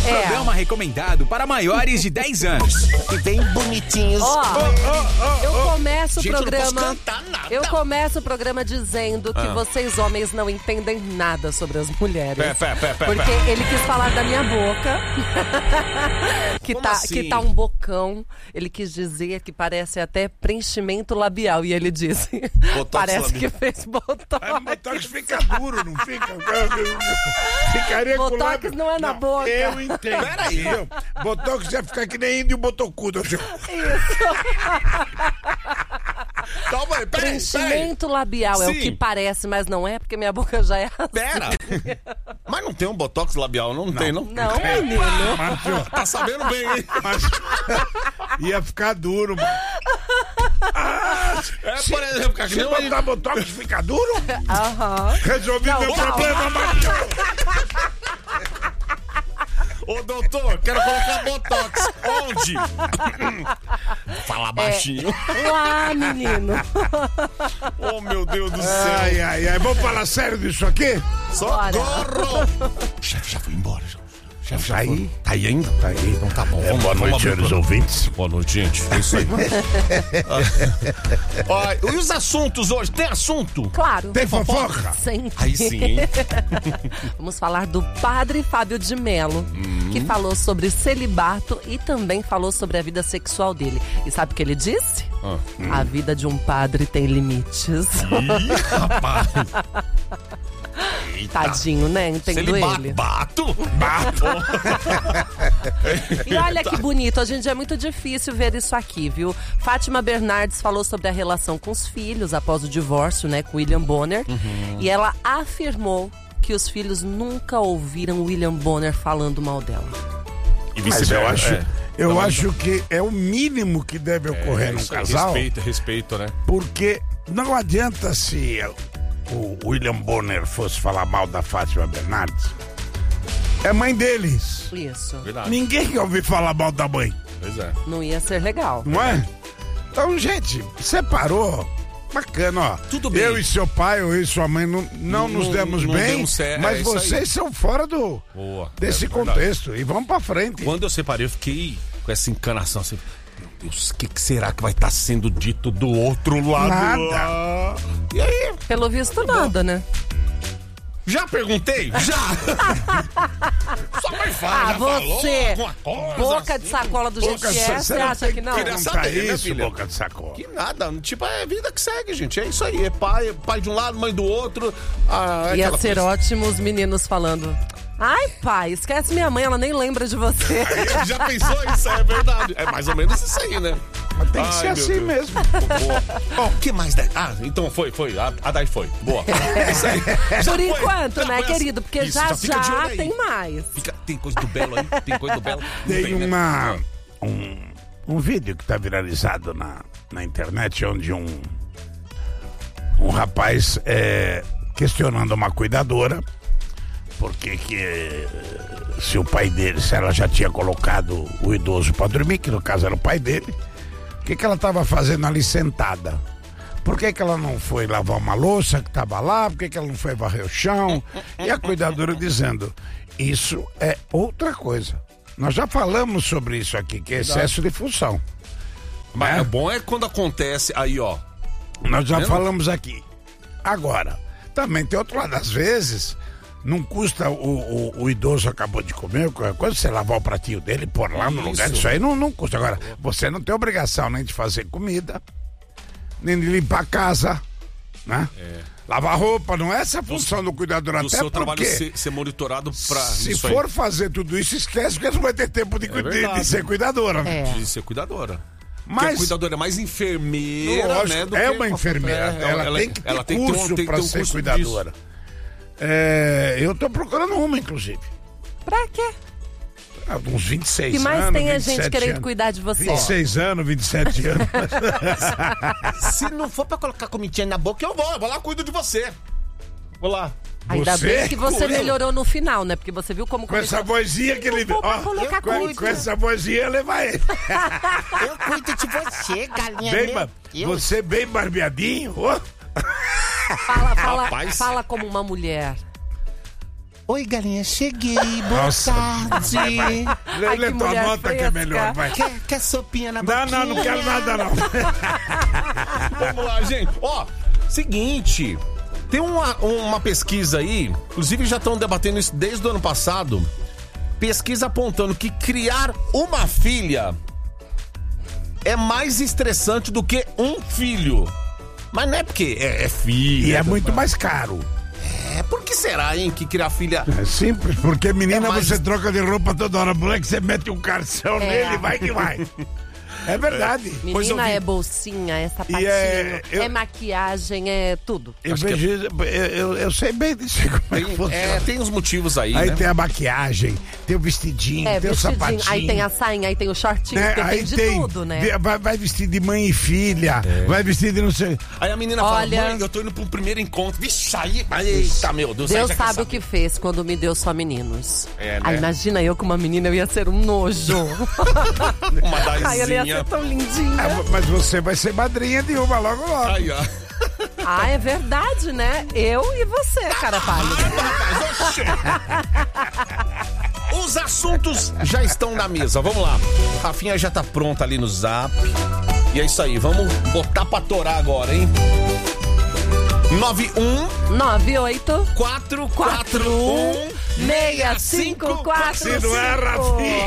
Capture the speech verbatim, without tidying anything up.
É. Programa recomendado para maiores de dez anos. E bem bonitinhos. Ó, Oh, oh, eu oh. começo o Gente, eu não posso programa. cantar nada. Eu começo o programa dizendo que Ah. vocês homens não entendem nada sobre as mulheres. Pé, pé, pé, pé, porque pé. ele quis falar da minha boca. que, Como tá, assim? que tá um bocão. Ele quis dizer que parece até preenchimento labial. E ele disse: Botox parece labial. que fez botox. Mas botox fica duro, não fica? Ficaria com Botox lábio- não é na boca. Eu entendo. Peraí. entendeu? Botox ia ficar que nem índio botocudo. Assim. Calma aí, peraí, peraí. Preenchimento labial é o Sim. que parece, mas não é, porque minha boca já é assim. Pera. Mas não tem um botox labial, não, tem, não? Não, menino. Mas, Tá sabendo bem, hein? mas ia ficar duro. Mano. É, por exemplo, cara, que Se nem um- botar botox fica duro? Aham. Resolvi Não, meu calma. problema, Marcelo. Ô, doutor, quero colocar botox. Onde? Fala baixinho. Lá, menino. Oh, meu Deus do céu. Ai, ai, ai. Vamos falar sério disso aqui? Socorro! O chefe já foi embora, já. O chefe já Tá aí. foi. Tá aí ainda? Tá aí. Então tá bom. É, Vamos, boa vamos noite, abrir senhores o ouvintes. Boa noite, gente. É isso aí. Ó, e os assuntos hoje? Tem assunto? Claro. Tem fofoca? Sempre. Aí sim, hein? Vamos falar do padre Fábio de Mello, Hum. que falou sobre celibato e também falou sobre a vida sexual dele. E sabe o que ele disse? Ah. A vida de um padre tem limites. Ih, rapaz. Tadinho, né? Entendo ele. Celibato? Bato? E olha que bonito, hoje em dia é muito difícil ver isso aqui, viu? Fátima Bernardes falou sobre a relação com os filhos após o divórcio, né, com William Bonner. Uhum. E ela afirmou que os filhos nunca ouviram William Bonner falando mal dela. E Mas eu acho, É. eu Pelo acho que é o mínimo que deve ocorrer num Isso aí, casal. Respeito, respeito, né? Porque não adianta se o William Bonner fosse falar mal da Fátima Bernardes. É mãe deles. Isso. Verdade. Ninguém quer ouvir falar mal da mãe, Pois é. Não ia ser legal. não é? Então, gente, separou. Bacana, ó. Tudo bem. Eu e seu pai, eu e sua mãe não, não, Não- nos demos não bem, demos certo, mas é isso vocês aí. são fora do Boa. desse É verdade. contexto. E vamos pra frente. Quando eu separei, eu fiquei com essa encanação assim. Meu Deus, o que, que será que vai estar sendo dito do outro lado? Nada. Ah, E aí? Pelo visto, nada, né? Já perguntei? Já! Só mãe fala, Ah, já falou você, alguma coisa boca de assim? sacola do jeito Boca que de é, sacola, você não acha tem que não? querer Não saber, tá né, isso, filha? boca de sacola. Que nada, tipo, é vida que segue, gente. É isso aí. É pai, pai de um lado, mãe do outro. Ah, é Ia aquela ser coisa. ótimo os meninos falando: ai, pai, esquece minha mãe, ela nem lembra de você. Já pensou isso? É verdade. É mais ou menos isso aí, né? Mas tem que Ai, ser meu assim Deus. mesmo. Boa. Ó, o que mais? Dai? Ah, então foi, foi. A, a Dai foi. Boa. É isso aí. Já Por foi. enquanto, Já né, foi assim. querido? Porque Isso, já fica de olho já aí. tem mais. Fica- tem coisa do Belo aí? Tem coisa do Belo? Não Tem né? uma, um, um vídeo que tá viralizado na, na internet onde um, um rapaz é, questionando uma cuidadora porque que eh, se o pai dele, se ela já tinha colocado o idoso para dormir, que no caso era o pai dele, o que, que ela estava fazendo ali sentada? Por que, que ela não foi lavar uma louça que estava lá? Por que, que ela não foi varrer o chão? E a cuidadora dizendo, isso é outra coisa. Nós já falamos sobre isso aqui, que é excesso de função. Mas né? é bom é quando acontece aí, ó. Nós já Vendo? falamos aqui. Agora, também tem outro lado. Às vezes, não custa o, o, o idoso acabou de comer, quando você lavar o pratinho dele, pôr lá no Isso. lugar, isso aí não, não custa. Agora, você não tem obrigação nem de fazer comida, nem de limpar a casa, né? Lavar roupa, não é essa a função do cuidador. O Até seu trabalho porque, ser, ser monitorado pra se isso for aí. fazer tudo isso, esquece que não vai ter tempo de, cuida- de, verdade. ser cuidadora. né? É. De ser cuidadora. Porque Mas, a cuidadora é mais enfermeira, lógico, né? do é que- uma enfermeira. É, ela, tem que ter ela tem que ter um- curso tem que para ter um ser curso cuidadora. É, eu tô procurando uma, inclusive. Pra quê? Há uns vinte e seis O que mais anos, tem a vinte e gente sete querendo anos. cuidar de você? vinte e seis anos, vinte e sete anos. Se não for pra colocar comidinha na boca, eu vou. Eu vou lá, cuido de você. Vou lá. Ainda Você? bem que você Cuido. melhorou no final, né? Porque você viu como Com essa vozinha que ele... vou ó, colocar com, comida. com essa vozinha ele vai... Eu cuido de você, galinha. Bem, meu ba- Deus. você bem barbeadinho. ó. Fala, fala, Rapaz. fala como uma mulher. Oi, galinha, cheguei, boa Nossa. tarde. Lê, Ai, lê que tua mulher nota que é fresca. melhor, vai. Quer, quer sopinha na Não, boquinha? não, não quero nada, não. Vamos lá, gente. Ó, seguinte. Tem uma, uma pesquisa aí, inclusive já estão debatendo isso desde o ano passado. Pesquisa apontando que criar uma filha é mais estressante do que um filho. Mas não é porque é, é filho. E é muito mais caro. É, por que será, hein, que criar filha... É simples, porque menina É mais- você troca de roupa toda hora. Moleque, você mete um carção É. nele, vai que vai. É verdade. Pois eu Menina vi. é bolsinha, é sapatinho, é- é, eu- maquiagem, é tudo. Eu, Acho que vejo, eu, eu, eu sei bem disso, como é que Tem, funciona. é, tem uns motivos aí, Aí né? tem a maquiagem, tem o vestidinho, É, tem o vestidinho, sapatinho. aí tem a sainha, aí tem o shortinho, né? porque Aí tem de tem, tudo, né? vai, vai vestir de mãe e filha, vai vestir de não sei... Aí a menina Olha- fala, mãe, eu tô indo pro primeiro encontro. Vixe, aí... Eita, meu Deus. aí Deus já quer sabe o saber. que fez quando me deu só meninos. É, né? Aí imagina eu com uma menina, eu ia ser um nojo. Uma Aí ela ia dazinha. ser tão lindinha. Ah, mas você vai ser madrinha de uma logo logo. Aí, ó. Ah, é verdade, né? Eu e você, cara pálida. Rapaz, oxê. Os assuntos já estão na mesa, vamos lá. Rafinha já tá pronta ali no zap. E é isso aí, vamos botar pra torar agora, hein? nove um nove oito quatro quatro quatro um um seis cinco quatro Se não é, cinco. Rafinha.